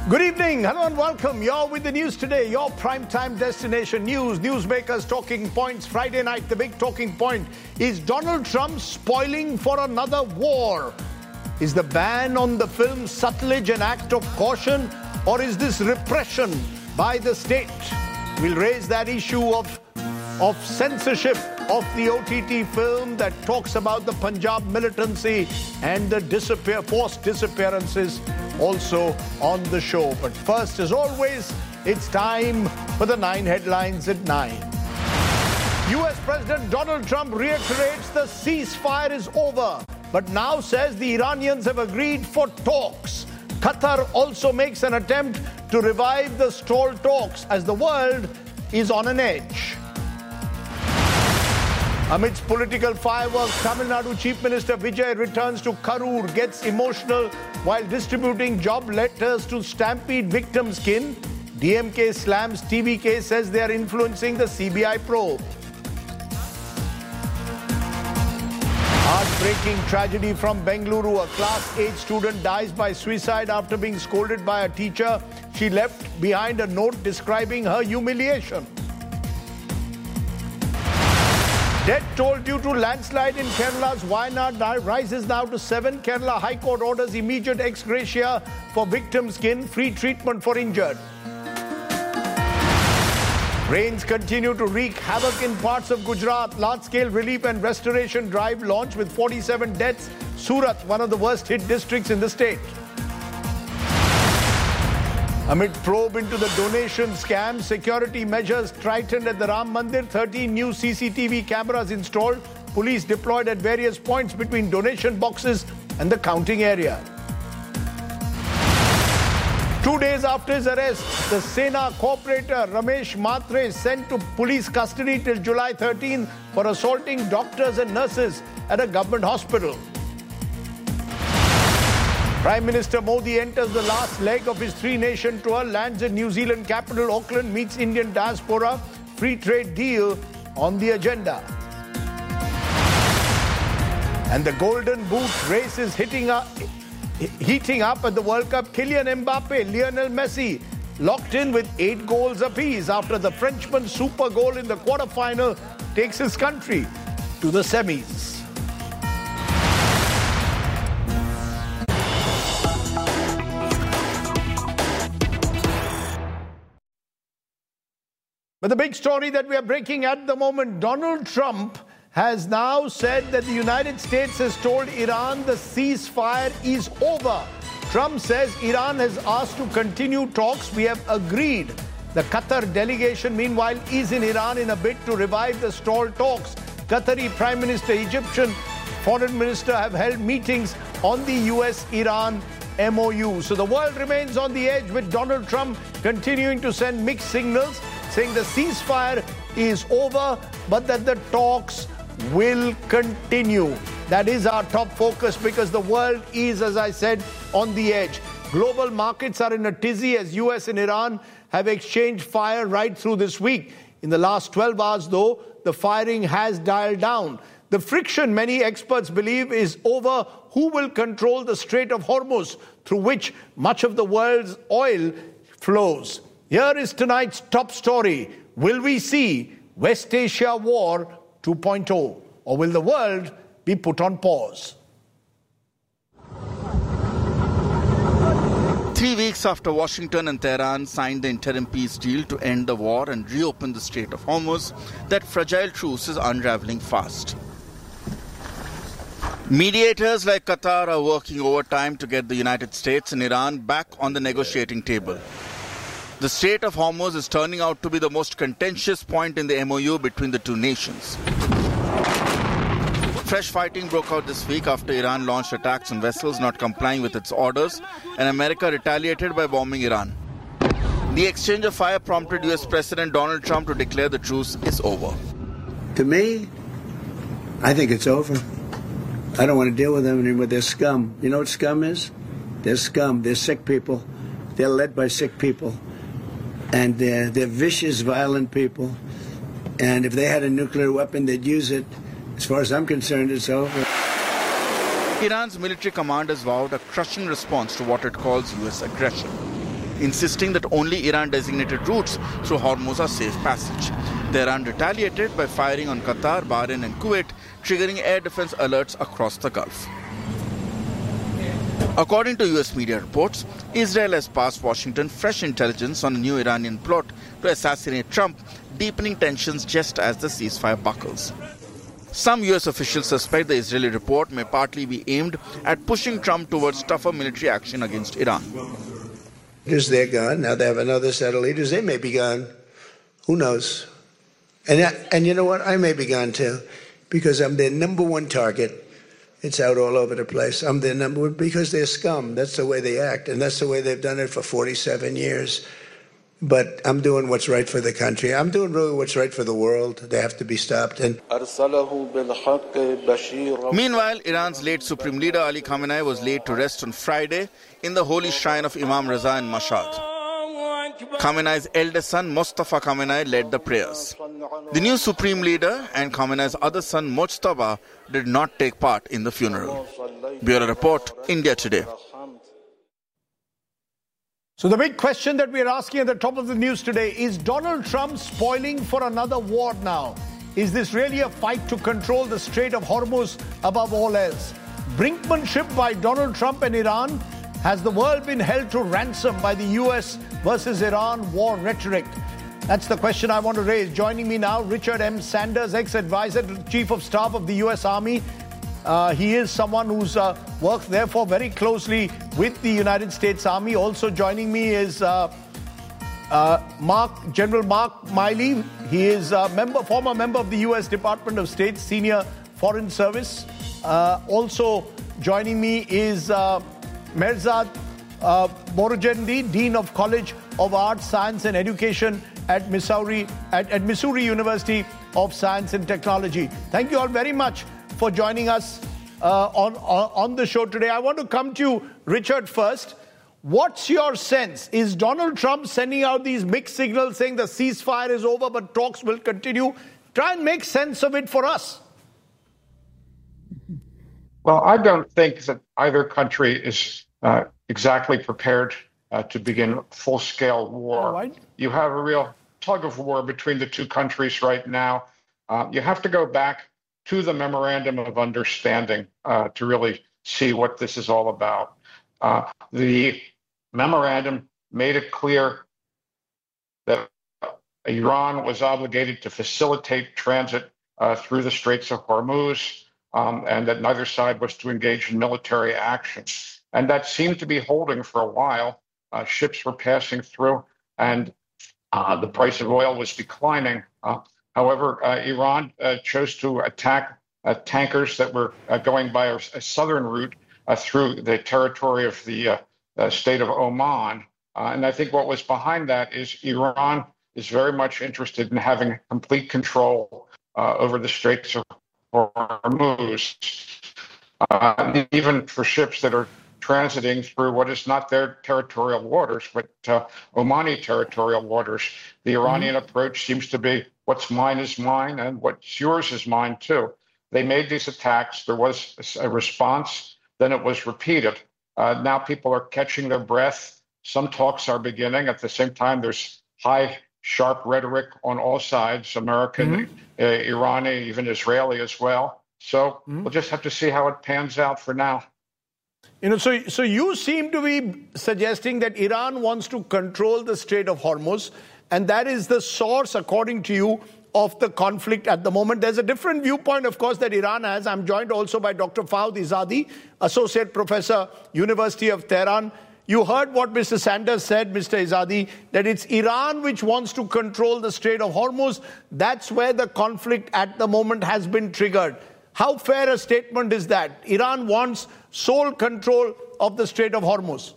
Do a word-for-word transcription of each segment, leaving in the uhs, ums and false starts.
Good evening. Hello and welcome. You're with the news today, your primetime destination news. Newsmakers talking points. Friday night, the big talking point is Donald Trump spoiling for another war. Is the ban on the film Satluj an act of caution, or is this repression by the state? We'll raise that issue of, of censorship of the O T T film that talks about the Punjab militancy and the disappear, forced disappearances also on the show. But first, as always, it's time for the nine headlines at nine. U S President Donald Trump reiterates the ceasefire is over, but now says the Iranians have agreed for talks. Qatar also makes an attempt to revive the stalled talks as the world is on an edge. Amidst political fireworks, Tamil Nadu Chief Minister Vijay returns to Karur, gets emotional while distributing job letters to Stampede victims' kin. D M K slams T V K, says they are influencing the C B I probe. Heartbreaking tragedy from Bengaluru. A class eight student dies by suicide after being scolded by a teacher. She left behind a note describing her humiliation. Death toll due to landslide in Kerala's Wayanad rises now to seven. Kerala High Court orders immediate ex gratia for victims' kin, free treatment for injured. Rains continue to wreak havoc in parts of Gujarat. Large-scale relief and restoration drive launched with forty-seven deaths. Surat, one of the worst-hit districts in the state. Amid probe into the donation scam, security measures tightened at the Ram Mandir. thirteen new C C T V cameras installed. Police deployed at various points between donation boxes and the counting area. Two days after his arrest, the Sena corporator Ramesh Matre is sent to police custody till July thirteenth for assaulting doctors and nurses at a government hospital. Prime Minister Modi enters the last leg of his three-nation tour, lands in New Zealand capital Auckland, meets Indian diaspora, free trade deal on the agenda. And the Golden Boot race is hitting up, heating up at the World Cup. Kylian Mbappe, Lionel Messi locked in with eight goals apiece after the Frenchman's super goal in the quarterfinal takes his country to the semis. But the big story that we are breaking at the moment, Donald Trump has now said that the United States has told Iran the ceasefire is over. Trump says Iran has asked to continue talks. We have agreed. The Qatar delegation, meanwhile, is in Iran in a bid to revive the stalled talks. Qatari Prime Minister, Egyptian Foreign Minister have held meetings on the U S Iran M O U. So the world remains on the edge with Donald Trump continuing to send mixed signals, saying the ceasefire is over, but that the talks will continue. That is our top focus because the world is, as I said, on the edge. Global markets are in a tizzy as U S and Iran have exchanged fire right through this week. In the last twelve hours, though, the firing has dialed down. The friction, many experts believe, is over who will control the Strait of Hormuz, through which much of the world's oil flows. Here is tonight's top story. Will we see West Asia War two point oh, or will the world be put on pause? Three weeks after Washington and Tehran signed the interim peace deal to end the war and reopen the Strait of Hormuz, that fragile truce is unraveling fast. Mediators like Qatar are working overtime to get the United States and Iran back on the negotiating table. The Strait of Hormuz is turning out to be the most contentious point in the M O U between the two nations. Fresh fighting broke out this week after Iran launched attacks on vessels not complying with its orders, and America retaliated by bombing Iran. The exchange of fire prompted U S President Donald Trump to declare the truce is over. To me, I think it's over. I don't want to deal with them anymore. They're scum. You know what scum is? They're scum. They're sick people. They're led by sick people. And they're, they're vicious, violent people. And if they had a nuclear weapon, they'd use it. As far as I'm concerned, it's over. Iran's military command has vowed a crushing response to what it calls U S aggression. insisting that only Iran-designated routes through Hormuz are safe passage. Tehran retaliated by firing on Qatar, Bahrain and Kuwait, triggering air defense alerts across the Gulf. According to U S media reports, Israel has passed Washington fresh intelligence on a new Iranian plot to assassinate Trump, deepening tensions just as the ceasefire buckles. Some U S officials suspect the Israeli report may partly be aimed at pushing Trump towards tougher military action against Iran. Leaders, they're gone. Now they have another set of leaders. They may be gone. Who knows? And, and you know what? I may be gone too, because I'm their number one target. It's out all over the place. I'm their number one because they're scum. That's the way they act, and that's the way they've done it for forty-seven years. But I'm doing what's right for the country. I'm doing really what's right for the world. They have to be stopped. And meanwhile, Iran's late Supreme Leader Ali Khamenei was laid to rest on Friday in the holy shrine of Imam Raza in Mashhad. Khamenei's eldest son, Mustafa Khamenei, led the prayers. The new Supreme Leader and Khamenei's other son, Mojtaba, did not take part in the funeral. Bureau Report, India Today. So the big question that we are asking at the top of the news today, is Donald Trump spoiling for another war now? Is this really a fight to control the Strait of Hormuz above all else? Brinkmanship by Donald Trump and Iran? Has the world been held to ransom by the U S versus Iran war rhetoric? That's the question I want to raise. Joining me now, Richard M. Sanders, ex-advisor to the Chief of Staff of the U S Army. Uh, he is someone who's uh, worked, therefore, very closely with the United States Army. Also joining me is uh, uh, Mark, General Mark Miley. He is a member, former member of the U S Department of State, Senior Foreign Service. Uh, also joining me is uh, Merzad uh, Borujendi, Dean of College of Arts, Science and Education at Missouri, at, at Missouri University of Science and Technology. Thank you all very much for joining us uh, on, on, on the show today. I want to come to you, Richard, first. What's your sense? Is Donald Trump sending out these mixed signals saying the ceasefire is over but talks will continue? Try and make sense of it for us. Well, I don't think that either country is uh, exactly prepared uh, to begin full-scale war. Right. You have a real tug of war between the two countries right now. Uh, you have to go back to the Memorandum of Understanding uh, to really see what this is all about. Uh, the memorandum made it clear that Iran was obligated to facilitate transit uh, through the Straits of Hormuz, um, and that neither side was to engage in military action. And that seemed to be holding for a while. Uh, ships were passing through, and uh, the price of oil was declining. Uh, however, uh, Iran uh, chose to attack uh, tankers that were uh, going by a, a southern route uh, through the territory of the uh, uh, state of Oman. Uh, and I think what was behind that is Iran is very much interested in having complete control uh, over the Straits of Hormuz, uh, even for ships that are transiting through what is not their territorial waters, but uh, Omani territorial waters. The Iranian mm-hmm. approach seems to be what's mine is mine and what's yours is mine too. They made these attacks. There was a response. Then it was repeated. Uh, now people are catching their breath. Some talks are beginning. At the same time, there's high, sharp rhetoric on all sides, American, mm-hmm. uh, Iranian, even Israeli as well. So mm-hmm. we'll just have to see how it pans out for now. You know, so, so you seem to be suggesting that Iran wants to control the Strait of Hormuz, and that is the source, according to you, of the conflict at the moment. There's a different viewpoint, of course, that Iran has. I'm joined also by Doctor Fouad Izadi, Associate Professor, University of Tehran. You heard what Mister Sanders said, Mister Izadi, that it's Iran which wants to control the Strait of Hormuz. That's where the conflict at the moment has been triggered. How fair a statement is that? Iran wants sole control of the Strait of Hormuz.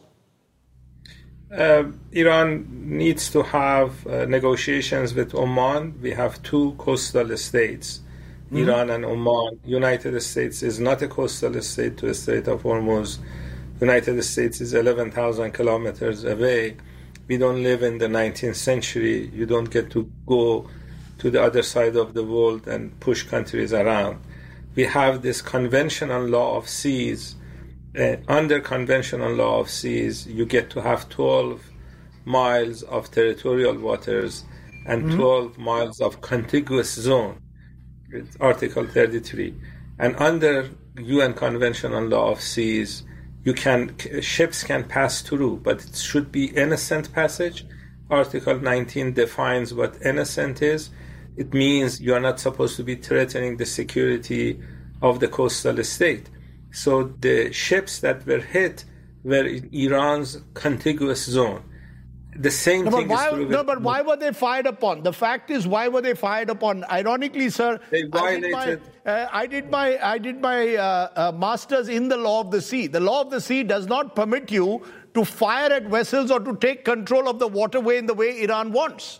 Uh, Iran needs to have uh, negotiations with Oman. We have two coastal states, mm-hmm. Iran and Oman. United States is not a coastal state to the Strait of Hormuz. United States is eleven thousand kilometers away. We don't live in the nineteenth century. You don't get to go to the other side of the world and push countries around. We have this conventional law of seas. Uh, under conventional law of seas, you get to have twelve miles of territorial waters and mm-hmm. twelve miles of contiguous zone. It's Article thirty-three. And under U N Convention on Law of Seas, you can ships can pass through, but it should be innocent passage. Article nineteen defines what innocent is. It means you are not supposed to be threatening the security of the coastal state. So the ships that were hit were in Iran's contiguous zone. The same no, thing why, is true with... No, but why were they fired upon? The fact is, why were they fired upon? Ironically, sir, they violated... I did my, uh, I did my, I did my uh, uh, master's in the law of the sea. The law of the sea does not permit you to fire at vessels or to take control of the waterway in the way Iran wants.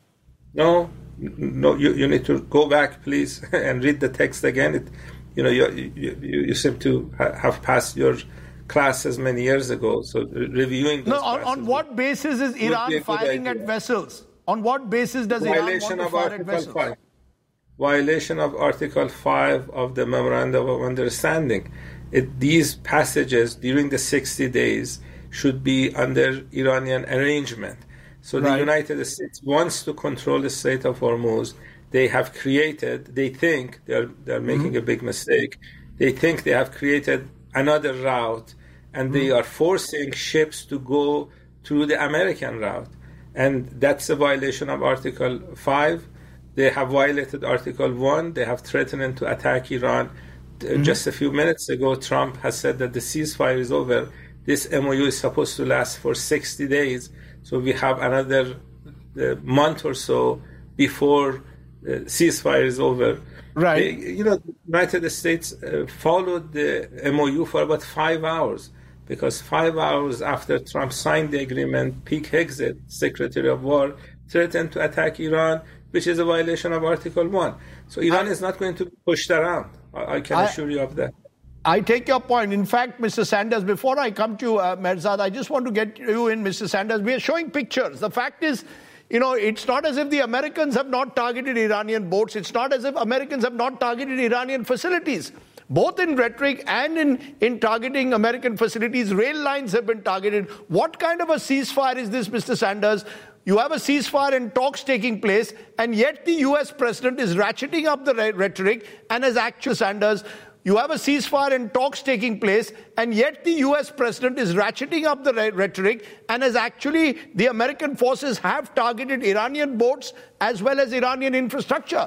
No, no, you, you need to go back, please, and read the text again. It, you know, you, you, you seem to have passed your classes many years ago, so reviewing those No, on, on what basis is Iran firing at vessels? On what basis does Violation Iran want to fire Article at vessels? five. Violation of Article five of the Memorandum of Understanding. It, these passages during the sixty days should be under Iranian arrangement. So the right. United States wants to control the Strait of Hormuz. They have created, they think, they're, they're making mm-hmm. a big mistake, they think they have created another route, and they are forcing ships to go through the American route. And that's a violation of Article five. They have violated Article one. They have threatened to attack Iran. Mm-hmm. Just a few minutes ago, Trump has said that the ceasefire is over. This M O U is supposed to last for sixty days. So we have another uh, month or so before the ceasefire is over. Right. They, you know, the United States uh, followed the M O U for about five hours because five hours after Trump signed the agreement, Pete Hegseth, Secretary of War, threatened to attack Iran, which is a violation of Article one. So Iran I, is not going to be pushed around. I, I can I, assure you of that. I take your point. In fact, Mister Sanders, before I come to uh, Mehrzad, I just want to get you in, Mister Sanders. We are showing pictures. The fact is, you know, it's not as if the Americans have not targeted Iranian boats. It's not as if Americans have not targeted Iranian facilities. Both in rhetoric and in, in targeting American facilities, rail lines have been targeted. What kind of a ceasefire is this, Mister Sanders? You have a ceasefire and talks taking place, and yet the U S president is ratcheting up the rhetoric and has actually, Sanders, you have a ceasefire and talks taking place, and yet the U S president is ratcheting up the rhetoric and has actually, the American forces have targeted Iranian boats as well as Iranian infrastructure.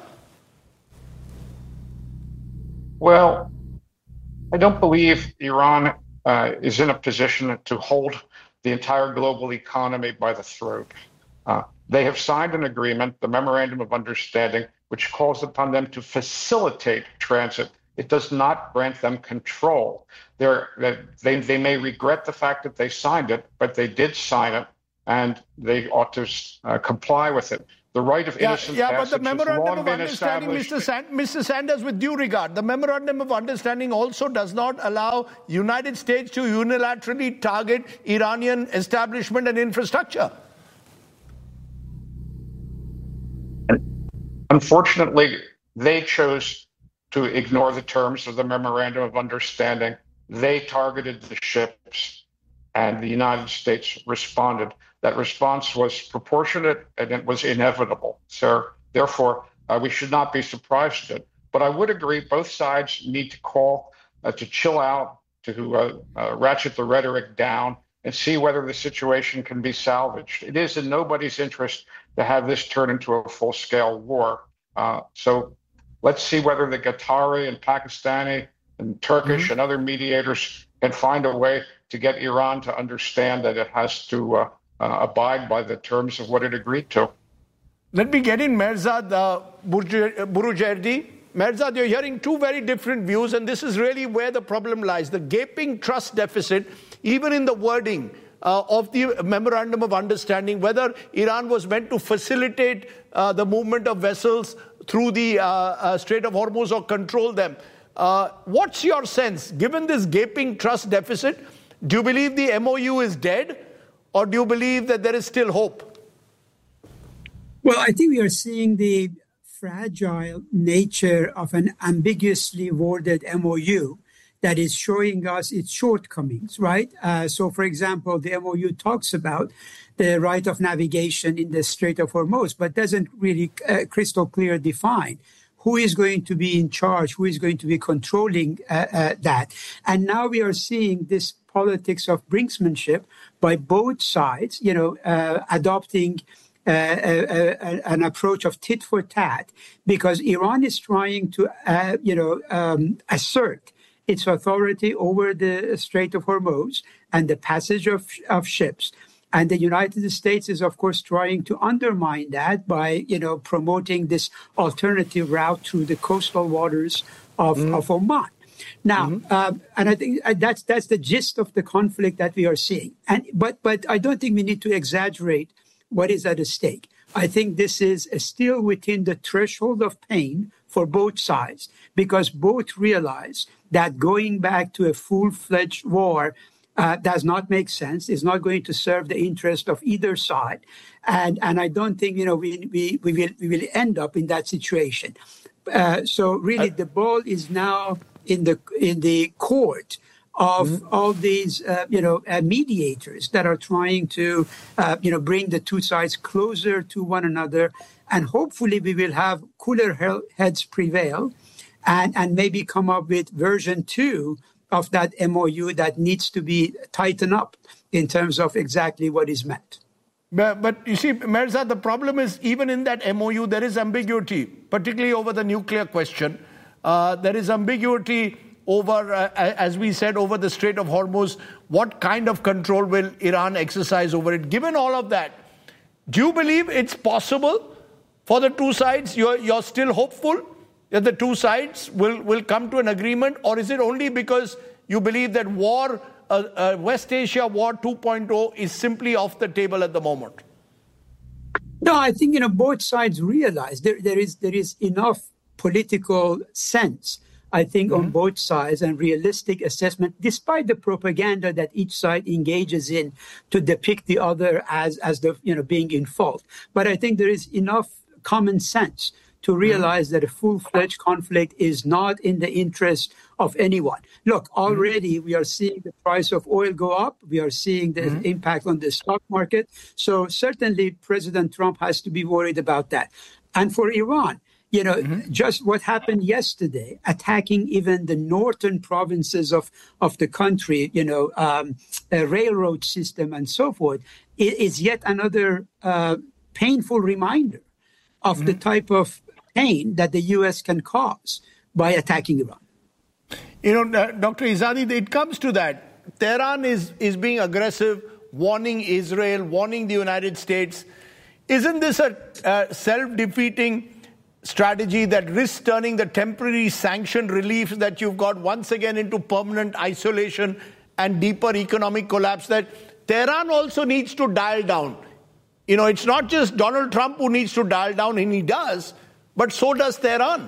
Well, I don't believe Iran uh, is in a position to hold the entire global economy by the throat. Uh, they have signed an agreement, the Memorandum of Understanding, which calls upon them to facilitate transit. It does not grant them control. They're, they, they may regret the fact that they signed it, but they did sign it, and they ought to uh, comply with it. The right of innocent yeah, yeah, passage but the Memorandum of Understanding, Mister San, Mister Sanders, with due regard, the Memorandum of Understanding also does not allow United States to unilaterally target Iranian establishment and infrastructure. Unfortunately, they chose to ignore the terms of the Memorandum of Understanding. They targeted the ships, and the United States responded. That response was proportionate, and it was inevitable. So, therefore, uh, we should not be surprised at it. But I would agree both sides need to call uh, to chill out, to uh, uh, ratchet the rhetoric down, and see whether the situation can be salvaged. It is in nobody's interest to have this turn into a full-scale war. Uh, so let's see whether the Qatari and Pakistani and Turkish mm-hmm. and other mediators can find a way to get Iran to understand that it has to uh, uh, abide by the terms of what it agreed to. Let me get in Mehrzad uh, Burujerdi. Mehrzad, you're hearing two very different views, and this is really where the problem lies. The gaping trust deficit, even in the wording uh, of the Memorandum of Understanding, whether Iran was meant to facilitate uh, the movement of vessels through the uh, uh, Strait of Hormuz or control them. Uh, what's your sense? Given this gaping trust deficit, do you believe the M O U is dead, or do you believe that there is still hope? Well, I think we are seeing the fragile nature of an ambiguously worded M O U that is showing us its shortcomings, right? Uh, so, for example, the M O U talks about the right of navigation in the Strait of Hormuz, but doesn't really uh, crystal clear define who is going to be in charge, who is going to be controlling uh, uh, that. And now we are seeing this politics of brinksmanship by both sides, you know, uh, adopting uh, a, a, an approach of tit for tat, because Iran is trying to, uh, you know, um, assert its authority over the Strait of Hormuz and the passage of, of ships. And the United States is, of course, trying to undermine that by, you know, promoting this alternative route through the coastal waters of, mm-hmm. of Oman. Now, mm-hmm. um, and I think that's that's the gist of the conflict that we are seeing. And but but I don't think we need to exaggerate what is at stake. I think this is still within the threshold of pain for both sides, because both realize that going back to a full-fledged war Uh, does not make sense, is not going to serve the interest of either side. And and I don't think, you know, we we, we, will, we will end up in that situation. Uh, so really the ball is now in the in the court of mm-hmm. all these, uh, you know, uh, mediators that are trying to, uh, you know, bring the two sides closer to one another. And hopefully we will have cooler heads prevail and, and maybe come up with version two of that M O U that needs to be tightened up in terms of exactly what is meant. But, but you see, Mirza, the problem is even in that M O U, there is ambiguity, particularly over the nuclear question. Uh, there is ambiguity over, uh, as we said, over the Strait of Hormuz. What kind of control will Iran exercise over it? Given all of that, do you believe it's possible for the two sides? You're, you're still hopeful that the two sides will, will come to an agreement? Or is it only because you believe that war, uh, uh, West Asia War two point oh is simply off the table at the moment? No, I think, you know, both sides realize there, there is there is enough political sense, I think, mm-hmm. on both sides, and realistic assessment, despite the propaganda that each side engages in to depict the other as, as the, you know, being in fault. But I think there is enough common sense to realize that a full-fledged conflict is not in the interest of anyone. Look, already we are seeing the price of oil go up. We are seeing the mm-hmm. impact on the stock market. So certainly President Trump has to be worried about that. And for Iran, you know, mm-hmm. just what happened yesterday, attacking even the northern provinces of, of the country, you know, um, a railroad system and so forth, is yet another uh, painful reminder of mm-hmm. the type of pain that the U S can cause by attacking Iran. You know, uh, Doctor Izadi, it comes to that. Tehran is, is being aggressive, warning Israel, warning the United States. Isn't this a uh, self-defeating strategy that risks turning the temporary sanction relief that you've got once again into permanent isolation and deeper economic collapse, that Tehran also needs to dial down? You know, it's not just Donald Trump who needs to dial down, and he does, but so does Tehran.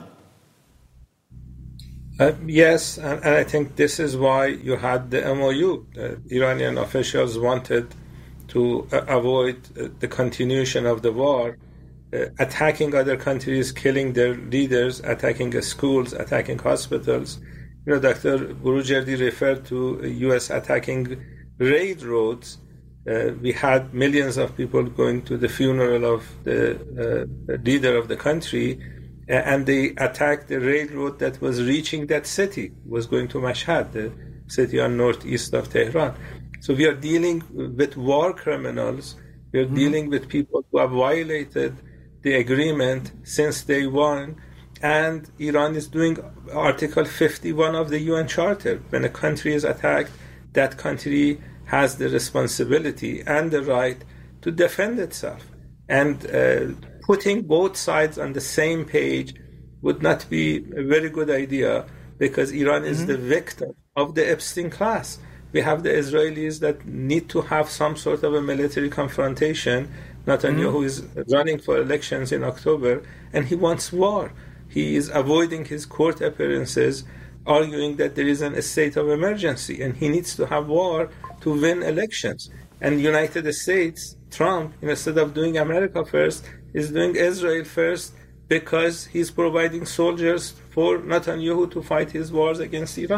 Uh, yes, and, and I think this is why you had the M O U. The Iranian officials wanted to uh, avoid uh, the continuation of the war, uh, attacking other countries, killing their leaders, attacking uh, schools, attacking hospitals. You know, Doctor Burujerdi referred to uh, U S attacking railroads. Uh, we had millions of people going to the funeral of the uh, leader of the country, uh, and they attacked the railroad that was reaching that city, was going to Mashhad, the city on northeast of Tehran. So we are dealing with war criminals. We are mm-hmm. dealing with people who have violated the agreement since day one, and Iran is doing Article fifty-one of the U N Charter. When a country is attacked, that country has the responsibility and the right to defend itself. And uh, putting both sides on the same page would not be a very good idea, because Iran mm-hmm. is the victim of the Epstein class. We have the Israelis that need to have some sort of a military confrontation. Netanyahu mm-hmm. is running for elections in October, and he wants war. He is avoiding his court appearances, arguing that there is an, a state of emergency, and he needs to have war to win elections. And the United States, Trump, instead of doing America first, is doing Israel first, because he's providing soldiers for Netanyahu to fight his wars against Iran.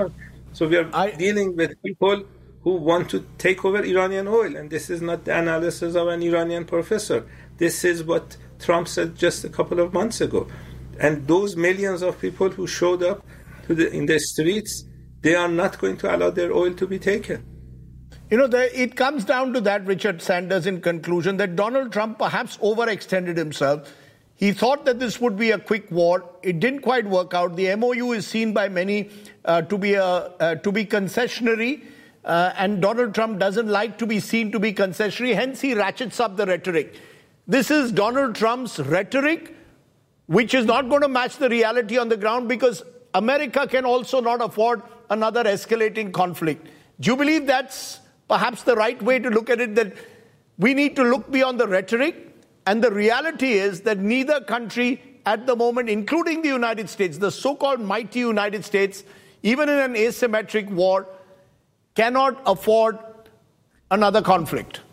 So we are I, dealing with people who want to take over Iranian oil. And this is not the analysis of an Iranian professor. This is what Trump said just a couple of months ago. And those millions of people who showed up to the, in the streets, they are not going to allow their oil to be taken. You know, the, it comes down to that, Richard Sanders, in conclusion, that Donald Trump perhaps overextended himself. He thought that this would be a quick war. It didn't quite work out. The M O U is seen by many uh, to be a, uh, to be concessionary, uh, and Donald Trump doesn't like to be seen to be concessionary. Hence, he ratchets up the rhetoric. This is Donald Trump's rhetoric, which is not going to match the reality on the ground, because America can also not afford another escalating conflict. Do you believe that's perhaps the right way to look at it, that we need to look beyond the rhetoric? And the reality is that neither country at the moment, including the United States, the so-called mighty United States, even in an asymmetric war, cannot afford another conflict.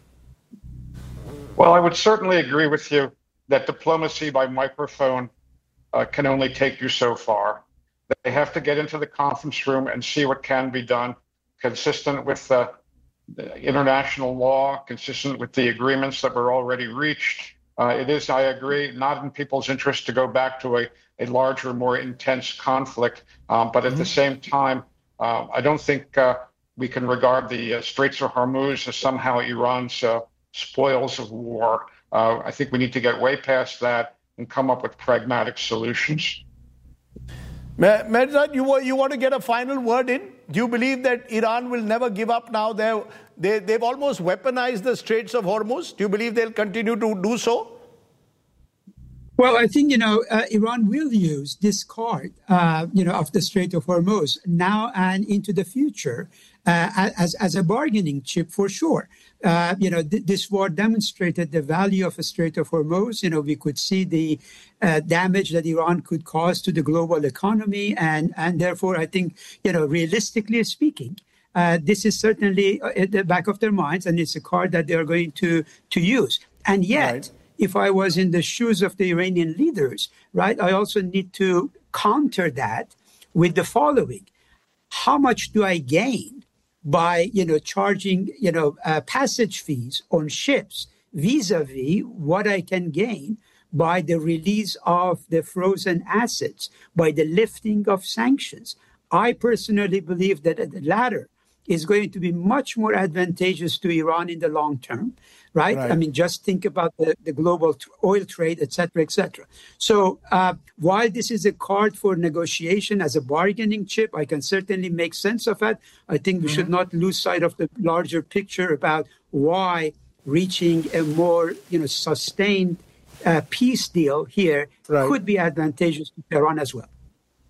Well, I would certainly agree with you that diplomacy by microphone uh, can only take you so far. They have to get into the conference room and see what can be done, consistent with the, the international law, consistent with the agreements that were already reached. Uh, it is, I agree, not in people's interest to go back to a, a larger, more intense conflict. Um, but at mm-hmm. the same time, uh, I don't think uh, we can regard the uh, Straits of Hormuz as somehow Iran's uh, spoils of war. Uh, I think we need to get way past that and come up with pragmatic solutions. Mehrdad, you, you want to get a final word in? Do you believe that Iran will never give up now? They're, they, they've almost weaponized the Straits of Hormuz. Do you believe they'll continue to do so? Well, I think, you know, uh, Iran will use this card, uh, you know, of the Strait of Hormuz now and into the future uh, as, as a bargaining chip for sure. Uh, you know, th- this war demonstrated the value of a Strait of Hormuz. You know, we could see the uh, damage that Iran could cause to the global economy. And, and therefore, I think, you know, realistically speaking, uh, this is certainly at the back of their minds, and it's a card that they're going to, to use. And yet, right. if I was in the shoes of the Iranian leaders, right, I also need to counter that with the following. How much do I gain by, you know, charging, you know, uh, passage fees on ships vis-a-vis what I can gain by the release of the frozen assets, by the lifting of sanctions? I personally believe that the latter is going to be much more advantageous to Iran in the long term, right? right. I mean, just think about the, the global t- oil trade, et cetera, et cetera. So uh, while this is a card for negotiation as a bargaining chip, I can certainly make sense of it. I think we mm-hmm. should not lose sight of the larger picture about why reaching a more, you know, sustained uh, peace deal here right. could be advantageous to Iran as well.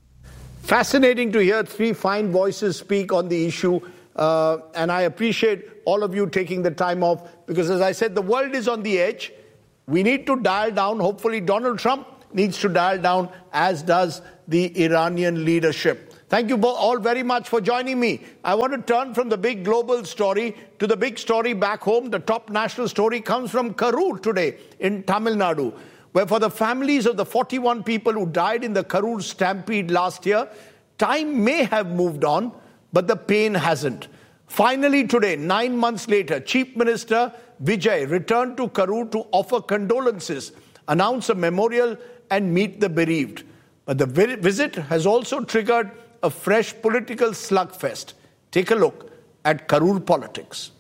Fascinating to hear three fine voices speak on the issue. Uh, and I appreciate all of you taking the time off, because, as I said, the world is on the edge. We need to dial down. Hopefully, Donald Trump needs to dial down, as does the Iranian leadership. Thank you all very much for joining me. I want to turn from the big global story to the big story back home. The top national story comes from Karur today in Tamil Nadu, where for the families of the forty-one people who died in the Karur stampede last year, time may have moved on, but the pain hasn't. Finally today, nine months later, Chief Minister Vijay returned to Karur to offer condolences, announce a memorial and meet the bereaved. But the visit has also triggered a fresh political slugfest. Take a look at Karur politics.